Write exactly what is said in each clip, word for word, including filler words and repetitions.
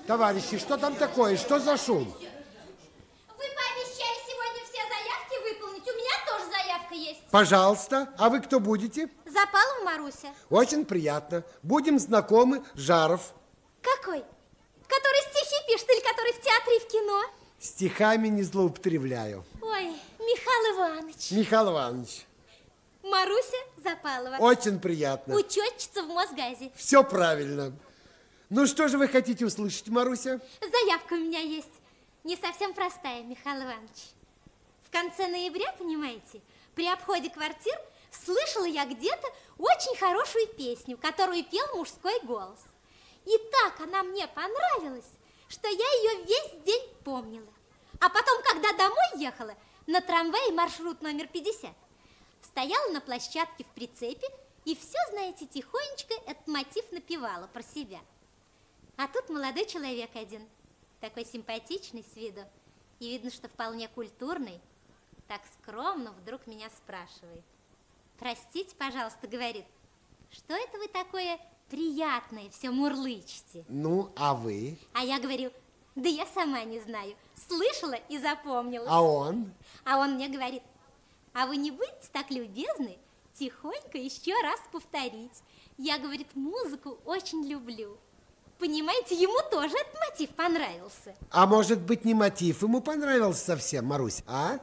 Товарищи, что там такое? Что за шум? Вы пообещали сегодня все заявки выполнить. У меня тоже заявка есть. Пожалуйста. А вы кто будете? Запалова Маруся. Очень приятно. Будем знакомы. Жаров. Какой? Который стихи пишет или который в театре и в кино? Стихами не злоупотребляю. Ой, Михаил Иванович. Михаил Иванович. Маруся Запалова. Очень приятно. Учетчица в Мосгазе. Все правильно. Ну, что же вы хотите услышать, Маруся? Заявка у меня есть. Не совсем простая, Михаил Иванович. В конце ноября, понимаете, при обходе квартир слышала я где-то очень хорошую песню, которую пел мужской голос. И так она мне понравилась, что я ее весь день помнила. А потом, когда домой ехала, на трамвае маршрут номер пятьдесят, стояла на площадке в прицепе и все, знаете, тихонечко этот мотив напевала про себя. А тут молодой человек один, такой симпатичный с виду, и видно, что вполне культурный, так скромно вдруг меня спрашивает. Простите, пожалуйста, говорит, что это вы такое приятное все мурлычете? Ну, а вы? А я говорю, да я сама не знаю, слышала и запомнила. А он? А он мне говорит, а вы не будете так любезны тихонько еще раз повторить? Я, говорит, музыку очень люблю. Понимаете, ему тоже этот мотив понравился. А может быть, не мотив ему понравился совсем, Марусь, а?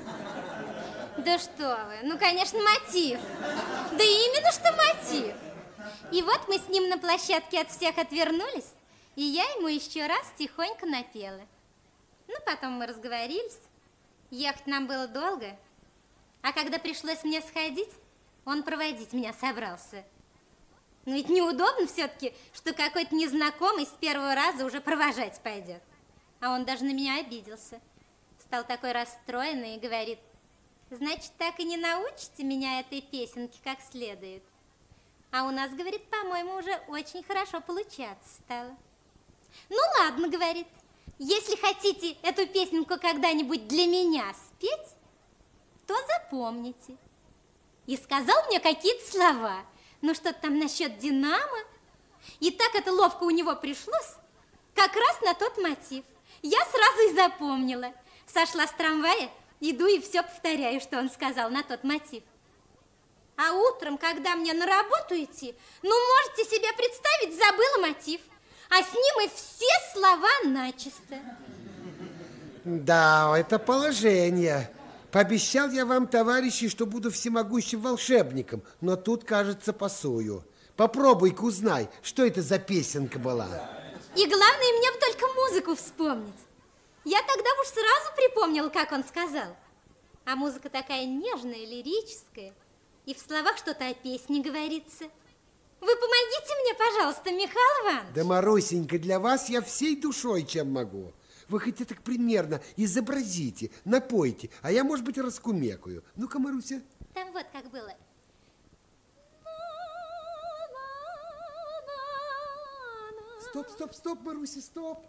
Да что вы, ну, конечно, мотив. Да именно что мотив. И вот мы с ним на площадке от всех отвернулись, и я ему еще раз тихонько напела. Ну, потом мы разговорились, ехать нам было долго, а когда пришлось мне сходить, он проводить меня собрался. Но ведь неудобно все-таки, что какой-то незнакомый с первого раза уже провожать пойдет. А он даже на меня обиделся. Стал такой расстроенный и говорит, значит, так и не научите меня этой песенке как следует. А у нас, говорит, по-моему, уже очень хорошо получаться стало. Ну ладно, говорит, если хотите эту песенку когда-нибудь для меня спеть, то запомните. И сказал мне какие-то слова. Ну, что-то там насчет «Динамо». И так это ловко у него пришлось, как раз на тот мотив. Я сразу и запомнила. Сошла с трамвая, иду и все повторяю, что он сказал на тот мотив. А утром, когда мне на работу идти, ну, можете себе представить, забыла мотив. А с ним и все слова начисто. Да, это положение. Пообещал я вам, товарищи, что буду всемогущим волшебником, но тут, кажется, пасую. Попробуй-ка узнай, что это за песенка была. И главное, мне бы только музыку вспомнить. Я тогда уж сразу припомнила, как он сказал. А музыка такая нежная, лирическая, и в словах что-то о песне говорится. Вы помогите мне, пожалуйста, Михаил Иванович. Да, Марусенька, для вас я всей душой, чем могу. Вы хоть так примерно изобразите, напойте, а я, может быть, раскумекаю. Ну-ка, Маруся. Там вот как было. Стоп, стоп, стоп, Маруся, стоп.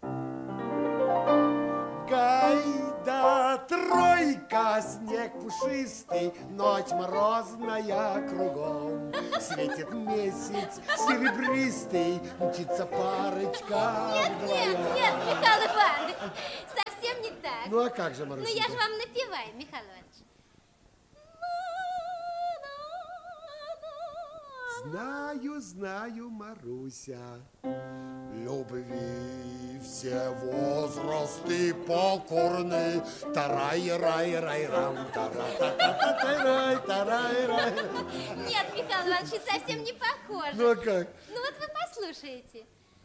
Гайда, тройка, снег пушистый, ночь морозная кругом. Светит месяц серебристый, мчится парочка. Нет, нет, нет, Михаил Иванович, совсем не так. Ну, а как же, Маруся? Ну, я же вам напеваю, Михаил Иванович. Знаю, знаю, Маруся, любви все возрасты покорны. Тарай-рай-рай-рам, тара-та-та-та-рай, тарай-рай. Нет, Михаил Иванович, совсем не похоже. Ну, а как? Ну, вот вы послушаете.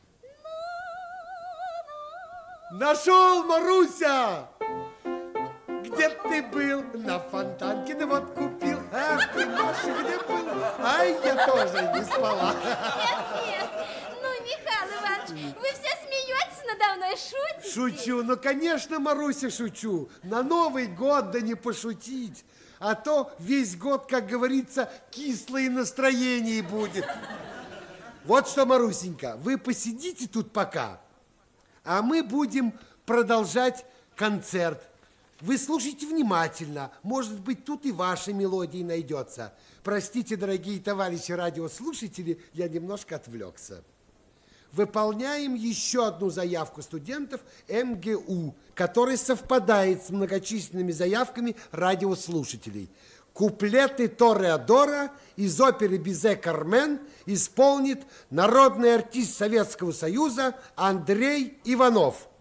Нашел, Маруся! Где ты был? На Фонтанке, да вот купил. А ты, Маша, где был? Ай, я тоже не спала. Нет, нет. Ну, Михаил Иванович, вы все смеетесь надо мной, шутите? Шучу, ну, конечно, Маруся, шучу. На Новый год да не пошутить. А то весь год, как говорится, кислое настроение будет. Вот что, Марусенька, вы посидите тут пока, а мы будем продолжать концерт. Вы слушайте внимательно. Может быть, тут и ваша мелодия найдется. Простите, дорогие товарищи радиослушатели, я немножко отвлекся. выполняем еще одну заявку студентов эм гэ у, которая совпадает с многочисленными заявками радиослушателей. Куплеты Тореадора из оперы «Бизе Кармен» исполнит народный артист Советского Союза Андрей Иванов.